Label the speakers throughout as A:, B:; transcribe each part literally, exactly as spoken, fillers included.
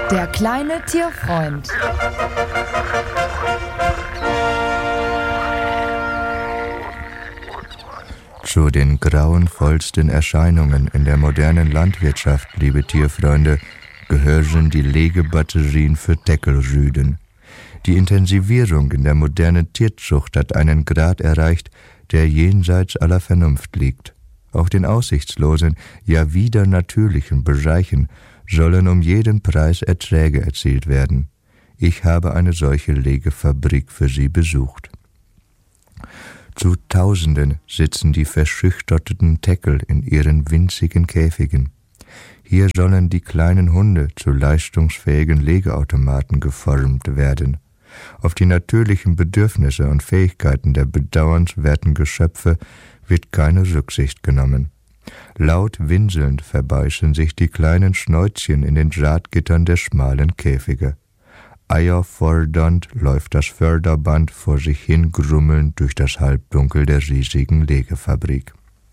A: Der kleine Tierfreund.
B: Zu den grauenvollsten Erscheinungen in der modernen Landwirtschaft, liebe Tierfreunde, gehören die Legebatterien für Teckelrüden. Die Intensivierung in der modernen Tierzucht hat einen Grad erreicht, der jenseits aller Vernunft liegt. Auch den aussichtslosen, ja widernatürlichen Bereichen sollen um jeden Preis Erträge erzielt werden. Ich habe eine solche Legefabrik für Sie besucht. Zu Tausenden sitzen die verschüchterten Teckel in ihren winzigen Käfigen. Hier sollen die kleinen Hunde zu leistungsfähigen Legeautomaten geformt werden. Auf die natürlichen Bedürfnisse und Fähigkeiten der bedauernswerten Geschöpfe wird keine Rücksicht genommen. Laut winselnd verbeißen sich die kleinen Schnäuzchen in den Drahtgittern der schmalen Käfige. Eierfordernd läuft das Förderband vor sich hin grummelnd durch das Halbdunkel der riesigen Legefabrik.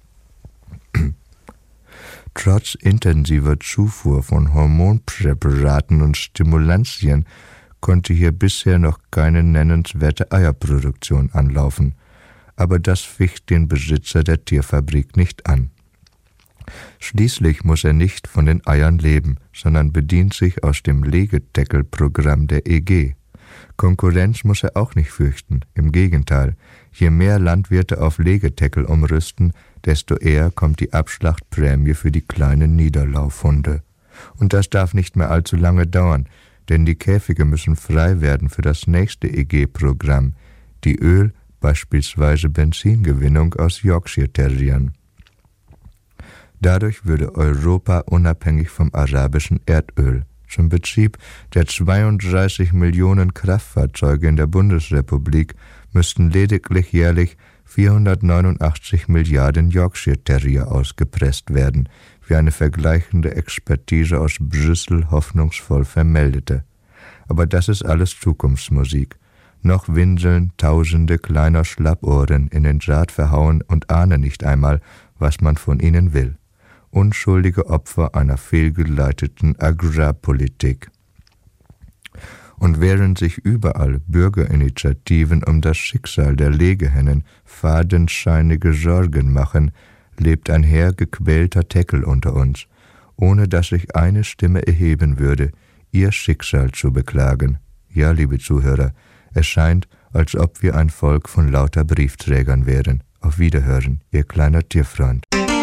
B: Trotz intensiver Zufuhr von Hormonpräparaten und Stimulantien konnte hier bisher noch keine nennenswerte Eierproduktion anlaufen, aber das ficht den Besitzer der Tierfabrik nicht an. Schließlich muss er nicht von den Eiern leben, sondern bedient sich aus dem Legedeckelprogramm der E G. Konkurrenz muss er auch nicht fürchten, im Gegenteil, je mehr Landwirte auf Legedeckel umrüsten, desto eher kommt die Abschlachtprämie für die kleinen Niederlaufhunde. Und das darf nicht mehr allzu lange dauern, denn die Käfige müssen frei werden für das nächste E G-Programm, die Öl-, beispielsweise Benzingewinnung aus Yorkshire Terriern. Dadurch würde Europa unabhängig vom arabischen Erdöl. Zum Betrieb der zweiunddreißig Millionen Kraftfahrzeuge in der Bundesrepublik müssten lediglich jährlich vierhundertneunundachtzig Milliarden Yorkshire Terrier ausgepresst werden, wie eine vergleichende Expertise aus Brüssel hoffnungsvoll vermeldete. Aber das ist alles Zukunftsmusik. Noch winseln tausende kleiner Schlappohren in den Draht verhauen und ahnen nicht einmal, was man von ihnen will. Unschuldige Opfer einer fehlgeleiteten Agrarpolitik. Und während sich überall Bürgerinitiativen um das Schicksal der Legehennen fadenscheinige Sorgen machen, lebt ein Heer gequälter Teckel unter uns, ohne dass sich eine Stimme erheben würde, ihr Schicksal zu beklagen. Ja, liebe Zuhörer, es scheint, als ob wir ein Volk von lauter Briefträgern wären. Auf Wiederhören, Ihr kleiner Tierfreund.